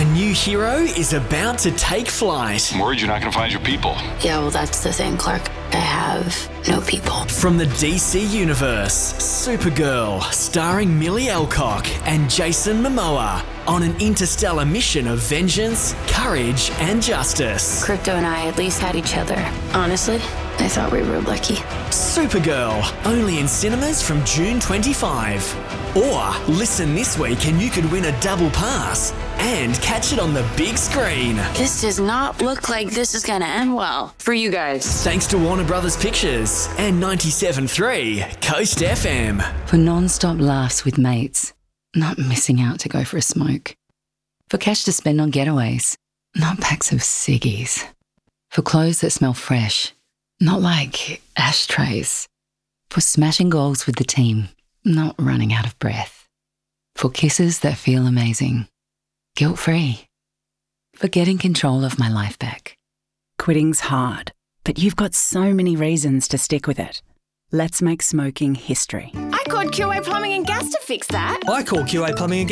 new hero is about to take flight. I'm worried you're not going to find your people. Yeah, well, that's the thing, Clark. I have no people. From the DC Universe, Supergirl, starring Millie Alcock and Jason Momoa, on an interstellar mission of vengeance, courage, and justice. Crypto and I at least had each other. Honestly, I thought we were lucky. Supergirl, only in cinemas from June 25. Or listen this week and you could win a double pass and catch it on the big screen. This does not look like this is going to end well for you guys. Thanks to Warner Brothers Pictures and 97.3 Coast FM. For non-stop laughs with mates, not missing out to go for a smoke. For cash to spend on getaways, not packs of ciggies. For clothes that smell fresh, not like ashtrays. For smashing goals with the team, not running out of breath. For kisses that feel amazing, guilt-free. For getting control of my life back. Quitting's hard, but you've got so many reasons to stick with it. Let's make smoking history. I called QA Plumbing and Gas to fix that. I call QA Plumbing and